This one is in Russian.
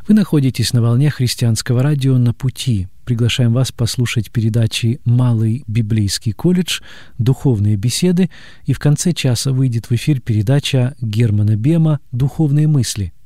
Вы находитесь на волне христианского радио «На пути». Приглашаем вас послушать передачи «Малый библейский колледж», «Духовные беседы», и в конце часа выйдет в эфир передача Германа Бема «Духовные мысли».